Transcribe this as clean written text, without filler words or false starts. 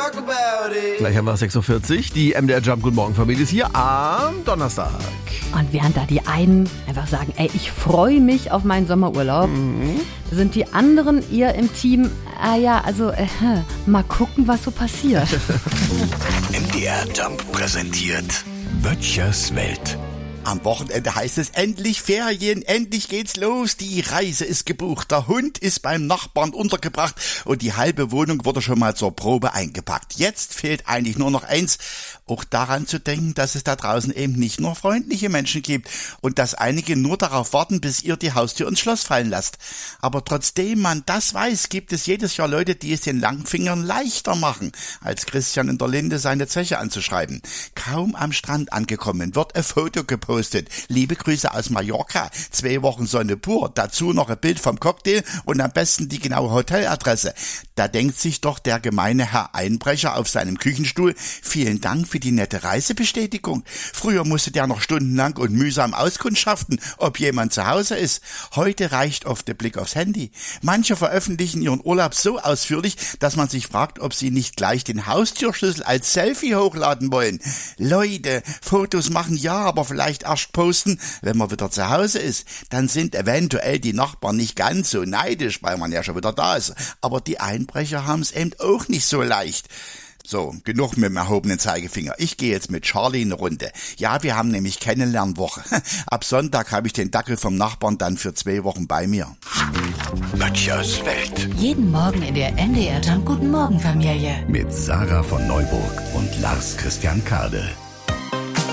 talk about it. Gleich haben wir 6.40 Uhr. Die MDR Jump Guten Morgen Familie ist hier am Donnerstag. Und während da die einen einfach sagen, ey, ich freue mich auf meinen Sommerurlaub, sind die anderen eher im Team, mal gucken, was so passiert. MDR Jump präsentiert Böttchers Welt. Am Wochenende heißt es endlich Ferien, endlich geht's los, die Reise ist gebucht, der Hund ist beim Nachbarn untergebracht und die halbe Wohnung wurde schon mal zur Probe eingepackt. Jetzt fehlt eigentlich nur noch eins, auch daran zu denken, dass es da draußen eben nicht nur freundliche Menschen gibt und dass einige nur darauf warten, bis ihr die Haustür ins Schloss fallen lasst. Aber trotzdem man das weiß, gibt es jedes Jahr Leute, die es den Langfingern leichter machen, als Christian in der Linde seine Zeche anzuschreiben. Kaum am Strand angekommen, wird ein Foto gepostet. Liebe Grüße aus Mallorca, 2 Wochen Sonne pur, dazu noch ein Bild vom Cocktail und am besten die genaue Hoteladresse. Da denkt sich doch der gemeine Herr Einbrecher auf seinem Küchenstuhl, vielen Dank für die nette Reisebestätigung. Früher musste der noch stundenlang und mühsam auskundschaften, ob jemand zu Hause ist. Heute reicht oft der Blick aufs Handy. Manche veröffentlichen ihren Urlaub so ausführlich, dass man sich fragt, ob sie nicht gleich den Haustürschlüssel als Selfie hochladen wollen. Leute, Fotos machen ja, aber vielleicht erst posten, wenn man wieder zu Hause ist. Dann sind eventuell die Nachbarn nicht ganz so neidisch, weil man ja schon wieder da ist. Aber die Einbrecher haben es eben auch nicht so leicht. So, genug mit dem erhobenen Zeigefinger. Ich gehe jetzt mit Charlie eine Runde. Ja, wir haben nämlich Kennenlernwoche. Ab Sonntag habe ich den Dackel vom Nachbarn dann für 2 Wochen bei mir. Böttchers Welt. Jeden Morgen in der MDR Jump Guten Morgen Familie. Mit Sarah von Neuburg und Lars Christian Kade.